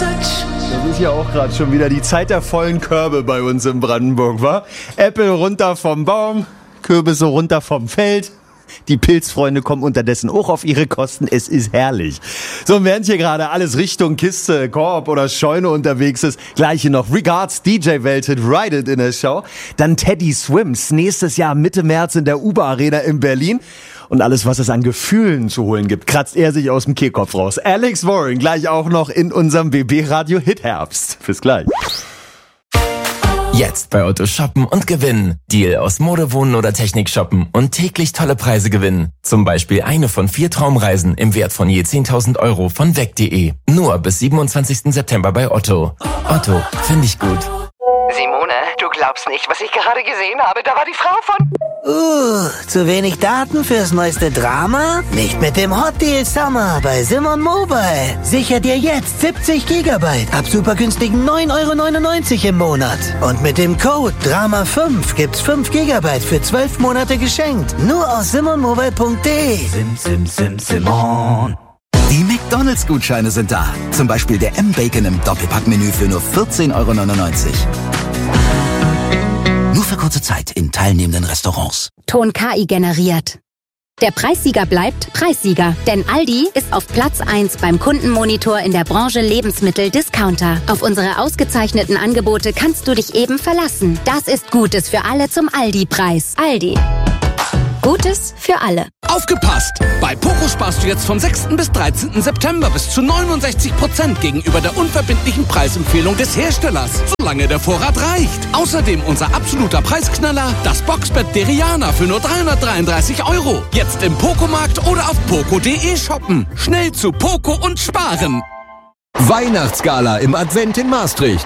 Das ist ja auch gerade schon wieder die Zeit der vollen Körbe bei uns in Brandenburg, wa? Äpfel runter vom Baum, Kürbisse runter vom Feld. Die Pilzfreunde kommen unterdessen auch auf ihre Kosten. Es ist herrlich. So, und während hier gerade alles Richtung Kiste, Korb oder Scheune unterwegs ist, gleich hier noch Regards DJ Welted Ride It in der Show. Dann Teddy Swims nächstes Jahr Mitte März in der UBA Arena in Berlin. Und alles, was es an Gefühlen zu holen gibt, kratzt er sich aus dem Kehlkopf raus. Alex Warren gleich auch noch in unserem BB Radio Hit Herbst. Bis gleich. Jetzt bei Otto shoppen und gewinnen. Deal aus Mode, Wohnen oder Technik shoppen und täglich tolle Preise gewinnen. Zum Beispiel eine von 4 Traumreisen im Wert von je 10.000 € von weg.de. Nur bis 27. September bei Otto. Otto, finde ich gut. Simone, du glaubst nicht, was ich gerade gesehen habe. Da war die Frau von... zu wenig Daten fürs neueste Drama? Nicht mit dem Hot Deal Summer bei Simon Mobile. Sicher dir jetzt 70 GB ab super günstigen 9,99 € im Monat. Und mit dem Code DRAMA5 gibt's 5 GB für 12 Monate geschenkt. Nur aus simonmobile.de. Simon. Die McDonalds-Gutscheine sind da. Zum Beispiel der M-Bacon im Doppelpackmenü für nur 14,99 €. Nur für kurze Zeit in teilnehmenden Restaurants. Ton KI generiert. Der Preissieger bleibt Preissieger, denn Aldi ist auf Platz 1 beim Kundenmonitor in der Branche Lebensmittel-Discounter. Auf unsere ausgezeichneten Angebote kannst du dich eben verlassen. Das ist Gutes für alle zum Aldi-Preis. Aldi. Gutes für alle. Aufgepasst! Bei Poco sparst du jetzt vom 6. bis 13. September bis zu 69% gegenüber der unverbindlichen Preisempfehlung des Herstellers, solange der Vorrat reicht. Außerdem unser absoluter Preisknaller, das Boxbett Deriana für nur 333 €. Jetzt im Poco-Markt oder auf poco.de shoppen. Schnell zu Poco und sparen. Weihnachtsgala im Advent in Maastricht.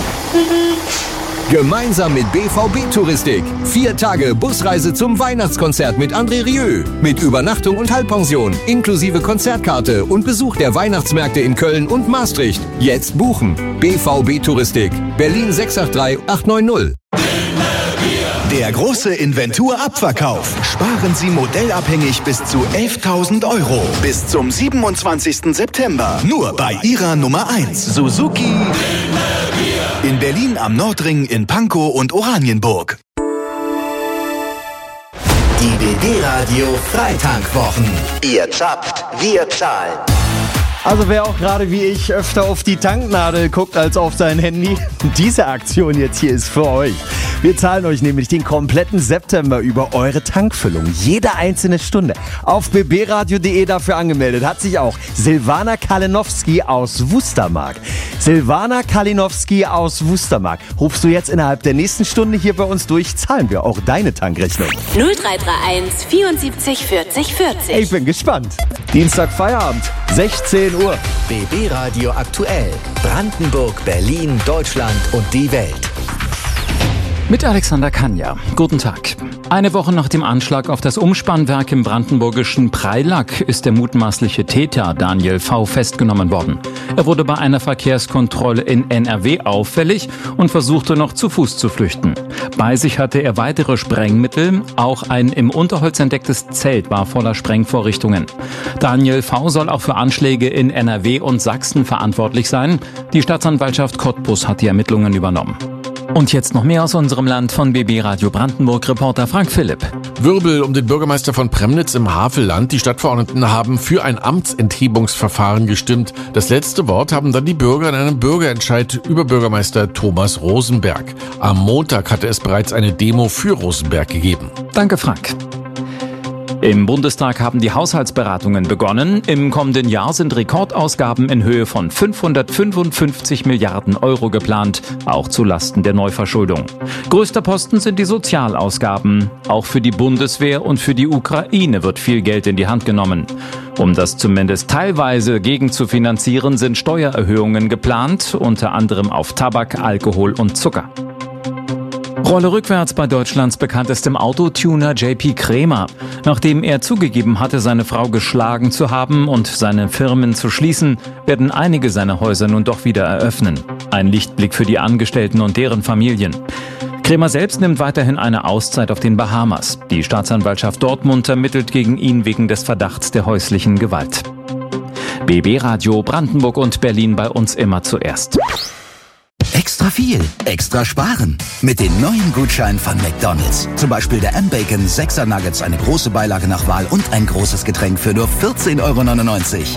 Gemeinsam mit BVB Touristik. 4 Tage Busreise zum Weihnachtskonzert mit André Rieu. Mit Übernachtung und Halbpension, inklusive Konzertkarte und Besuch der Weihnachtsmärkte in Köln und Maastricht. Jetzt buchen. BVB Touristik. Berlin 683 890. Der große Inventur-Abverkauf. Sparen Sie modellabhängig bis zu 11.000 €. Bis zum 27. September. Nur bei Ihrer Nummer 1. Suzuki in Berlin am Nordring, in Pankow und Oranienburg. Die BB Radio Freitankwwochen. Ihr zappt, wir zahlen. Also wer auch gerade wie ich öfter auf die Tanknadel guckt als auf sein Handy, diese Aktion jetzt hier ist für euch. Wir zahlen euch nämlich den kompletten September über eure Tankfüllung. Jede einzelne Stunde. Auf bbradio.de dafür angemeldet hat sich auch Silvana Kalinowski aus Wustermark. Silvana Kalinowski aus Wustermark. Rufst du jetzt innerhalb der nächsten Stunde hier bei uns durch, zahlen wir auch deine Tankrechnung. 0331 74 40 40. Ich bin gespannt. Dienstag Feierabend, 16 Uhr. BB Radio aktuell. Brandenburg, Berlin, Deutschland und die Welt. Mit Alexander Kanja. Guten Tag. Eine Woche nach dem Anschlag auf das Umspannwerk im brandenburgischen Preilack ist der mutmaßliche Täter Daniel V. festgenommen worden. Er wurde bei einer Verkehrskontrolle in NRW auffällig und versuchte noch zu Fuß zu flüchten. Bei sich hatte er weitere Sprengmittel. Auch ein im Unterholz entdecktes Zelt war voller Sprengvorrichtungen. Daniel V. soll auch für Anschläge in NRW und Sachsen verantwortlich sein. Die Staatsanwaltschaft Cottbus hat die Ermittlungen übernommen. Und jetzt noch mehr aus unserem Land von BB Radio Brandenburg, Reporter Frank Philipp. Wirbel um den Bürgermeister von Premnitz im Havelland. Die Stadtverordneten haben für ein Amtsenthebungsverfahren gestimmt. Das letzte Wort haben dann die Bürger in einem Bürgerentscheid über Bürgermeister Thomas Rosenberg. Am Montag hatte es bereits eine Demo für Rosenberg gegeben. Danke, Frank. Im Bundestag haben die Haushaltsberatungen begonnen. Im kommenden Jahr sind Rekordausgaben in Höhe von 555 Milliarden € geplant, auch zu Lasten der Neuverschuldung. Größter Posten sind die Sozialausgaben. Auch für die Bundeswehr und für die Ukraine wird viel Geld in die Hand genommen. Um das zumindest teilweise gegenzufinanzieren, sind Steuererhöhungen geplant, unter anderem auf Tabak, Alkohol und Zucker. Rolle rückwärts bei Deutschlands bekanntestem Autotuner JP Krämer. Nachdem er zugegeben hatte, seine Frau geschlagen zu haben und seine Firmen zu schließen, werden einige seiner Häuser nun doch wieder eröffnen. Ein Lichtblick für die Angestellten und deren Familien. Krämer selbst nimmt weiterhin eine Auszeit auf den Bahamas. Die Staatsanwaltschaft Dortmund ermittelt gegen ihn wegen des Verdachts der häuslichen Gewalt. BB Radio Brandenburg und Berlin bei uns immer zuerst. Extra viel, extra sparen. Mit den neuen Gutscheinen von McDonald's. Zum Beispiel der M-Bacon 6er Nuggets, eine große Beilage nach Wahl und ein großes Getränk für nur 14,99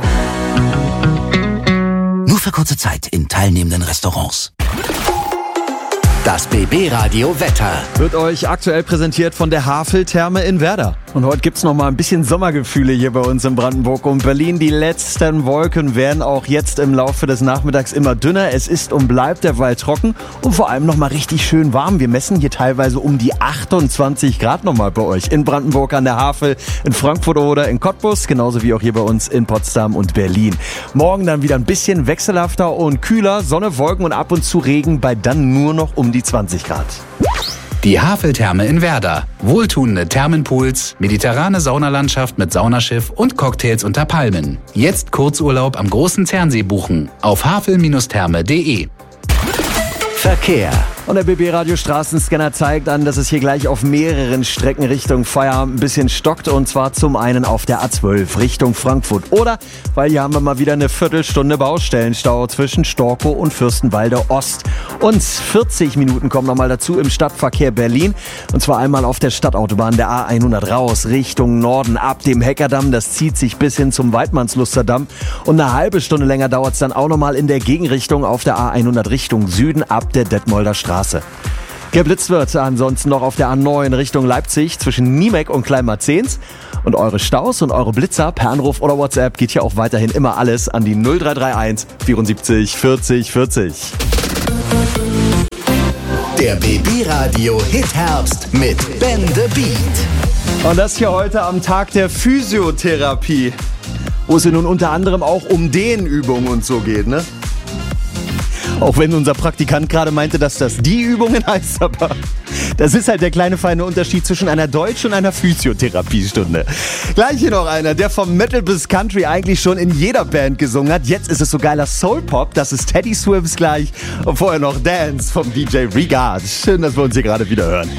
€. Nur für kurze Zeit in teilnehmenden Restaurants. Das BB Radio Wetter wird euch aktuell präsentiert von der Havel-Therme in Werder. Und heute gibt's noch mal ein bisschen Sommergefühle hier bei uns in Brandenburg und Berlin. Die letzten Wolken werden auch jetzt im Laufe des Nachmittags immer dünner. Es ist und bleibt derweil trocken und vor allem noch mal richtig schön warm. Wir messen hier teilweise um die 28 Grad noch mal bei euch in Brandenburg an der Havel, in Frankfurt oder in Cottbus, genauso wie auch hier bei uns in Potsdam und Berlin. Morgen dann wieder ein bisschen wechselhafter und kühler, Sonne, Wolken und ab und zu Regen bei dann nur noch um die 20 Grad. Die Havel-Therme in Werder. Wohltuende Thermenpools, mediterrane Saunalandschaft mit Saunaschiff und Cocktails unter Palmen. Jetzt Kurzurlaub am Großen Zernsee buchen auf havel-therme.de. Verkehr. Und der BB-Radio Straßenscanner zeigt an, dass es hier gleich auf mehreren Strecken Richtung Feierabend ein bisschen stockt. Und zwar zum einen auf der A12 Richtung Frankfurt. Oder, weil hier haben wir mal wieder eine Viertelstunde Baustellenstau zwischen Storkow und Fürstenwalde Ost. Und 40 Minuten kommen nochmal dazu im Stadtverkehr Berlin. Und zwar einmal auf der Stadtautobahn der A100 raus Richtung Norden ab dem Heckerdamm. Das zieht sich bis hin zum Weidmannslusterdamm. Und eine halbe Stunde länger dauert es dann auch nochmal in der Gegenrichtung auf der A100 Richtung Süden ab der Detmolder Straße. Geblitzt wird ansonsten noch auf der A9 Richtung Leipzig zwischen Niemek und Kleinmarzens. Und eure Staus und eure Blitzer per Anruf oder WhatsApp geht hier auch weiterhin immer alles an die 0331 74 40 40. Der BB Radio Hit Herbst mit Ben the Beat. Und das hier heute am Tag der Physiotherapie, wo es ja nun unter anderem auch um Dehnübungen und so geht, ne? Auch wenn unser Praktikant gerade meinte, dass das die Übungen heißt, aber das ist halt der kleine feine Unterschied zwischen einer Deutsch- und einer Physiotherapiestunde. Gleich hier noch einer, der vom Metal bis Country eigentlich schon in jeder Band gesungen hat. Jetzt ist es so geiler Soul-Pop, das ist Teddy Swims gleich und vorher noch Dance vom DJ Regard. Schön, dass wir uns hier gerade wieder hören.